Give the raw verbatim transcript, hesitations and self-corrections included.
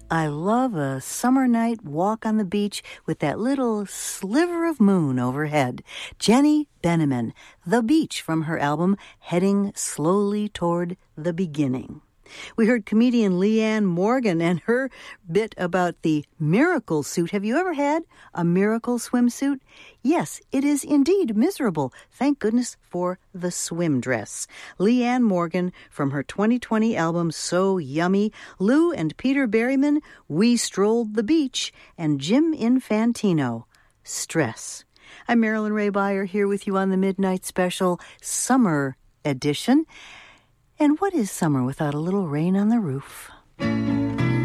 I love a summer night walk on the beach with that little sliver of moon overhead. Jenny Beneman, The Beach, from her album Heading Slowly Toward the Beginning. We heard comedian Leanne Morgan and her bit about the miracle suit. Have you ever had a miracle swimsuit? Yes, it is indeed miserable. Thank goodness for the swim dress. Leanne Morgan from her twenty twenty album So Yummy, Lou and Peter Berryman, We Strolled the Beach, and Jim Infantino, Stress. I'm Marilyn Ray Beyer here with you on the Midnight Special Summer Edition. And what is summer without a little rain on the roof?